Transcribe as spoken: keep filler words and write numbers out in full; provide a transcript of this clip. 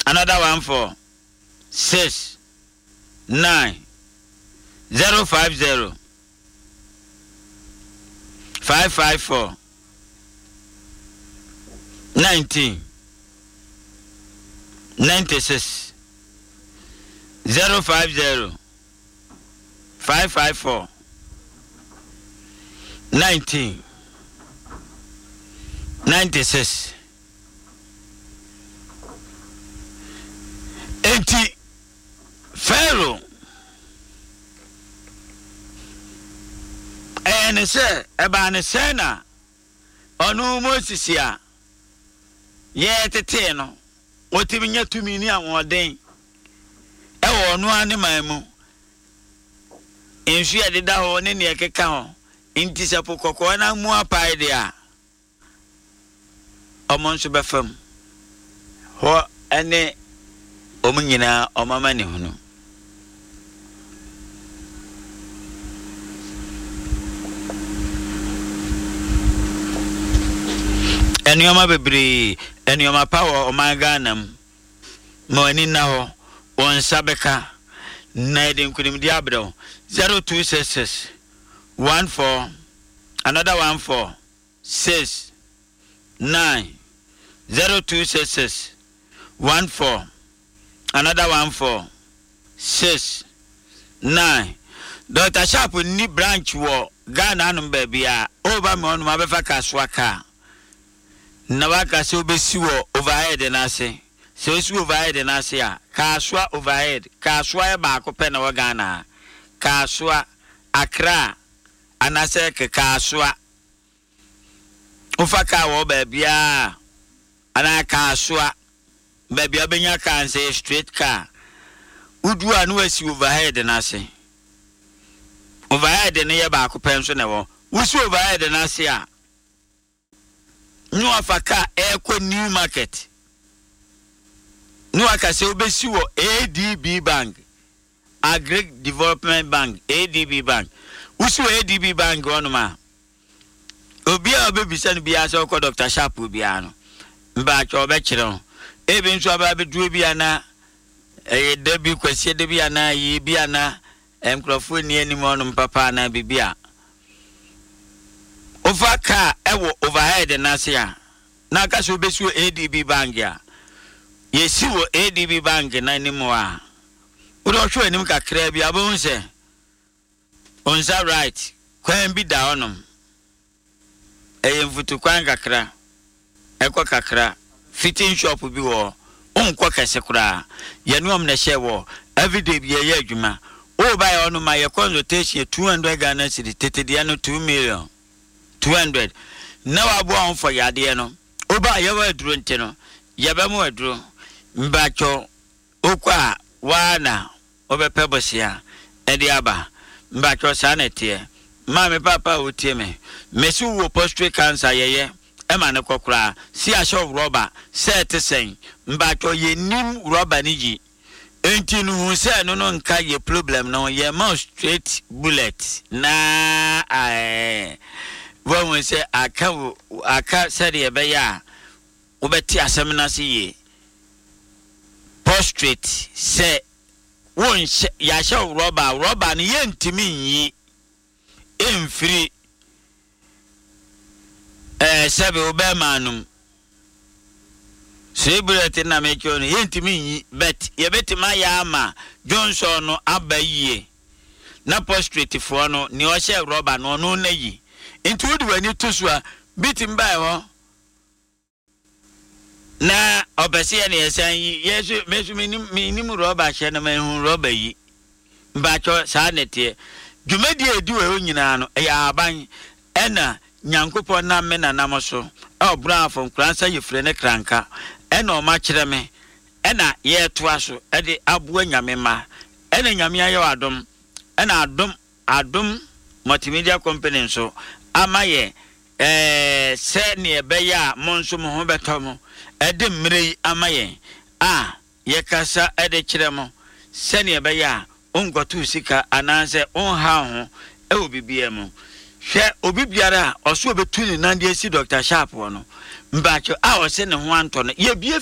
Another one for six nine zero five zero five five four nineteen ninety six zero five zero five five four nineteen ninety six. Eighty Pharaoh and say about the Sena or no Moses ya yet a ten what even yet to me near one day. Oh, no animal. In she had the down in the account in Tisapoko and I'm more pie there. A monster befum. What any Omanyina o mama ne hunu Enioma bebre enioma power o maganam mo ani na ho won sabeka na edin kunim diabro zero two six six one four another one four six nine zero two six six one four another one four six nine. Doctor Sharp ni branch wo Ghana anum baby a over me on ma befa kaswaka na waka se obesi wo overhead na ase se osi overhead na ase a kaswa overhead kaswa e ba ko pe na wo Ghana kaswa Accra anase ke kaswa ufaka wo baby a ana kaswa baby abenya can say straight car udu anu asi overhead na say overhead ne ye ba ko penso ne wo wusi overhead na say a nu afaka e new market nu aka say obesi wo A D B Bank Agri Development Bank A D B Bank wusi wo A D B Bank ono ma obi a obebisa no bia say ko Doctor Sharp obi ano mba cho be kire Eben so ababe duo bia na eh debi kwase de bia na yi bia na enkrofo ni anim onum papa na bibia ofaka ewo overhead na se a na ka so besu A D B Bank ya yesi wo A D B Bank na anim a wo do hwe anim kakra bia bo nse onza right kwan bi da onum eh mfutu kwan kakra ekwa kakra fitting shop bi wo onkwa kase kura ye no am na hye wo everyday bi ye adwuma o buy onu ma ye consultation two hundred Ghana cedi tetede no two million two hundred na wa bo on for yade no o buy ye wa aduro nte no ye ba mu aduro mbacho okwa wa na obepe bosia e di aba mbacho sanete ma me papa otie me mesu wo prostate cancer ye ye ema ne kokura si a show rubber set sen mbacho ye nim rubber ni ji enti nu hu se no no nka ye problem no ye ma straight bullet na eh wo se aka aka said ye be ya wo beti asem na se ye prostrate se won ya show rubber rubber ni ye ntimi yi emfiri eh sabe obemanum sebulete na mekyo no yentimi yi bet ye betima ya ama Johnson no abaye na prostrate fo no ni o she rubber no no na yi nti wodi wani tosu a bitim bai ho na obese ye na yesan yi yesu mesu minim rubber she na mahun rubber yi mbacho sa nete dwumadi edi we onyina no ya aban ena nyankopon na me na namoso e obra afon kransa yefre ne kranka ena o ma kire me ena ye toa so e de aboa nyame ma ena nyame aye wadom ena adom adom multimedia company so amaye eh se ne ebeya monso mo ho betomo e de mrei amaye a ye kasa e de kire mo se ne ebeya ongotu sika ananse on ha ho e obibie mo hwe obibiara oso obetu ni nande esi Doctor Sharp no mbacho a o se ne ho anto no ye bie